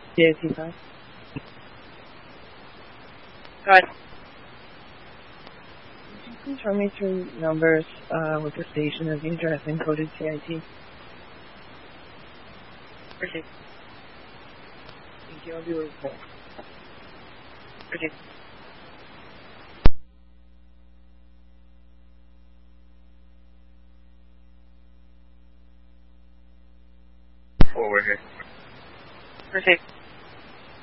CIT 5. Go ahead. Could you please run me through numbers with the station of the address encoded CIT? Proceed. Thank you. I'll be waiting. Proceed. Over here. Proceed.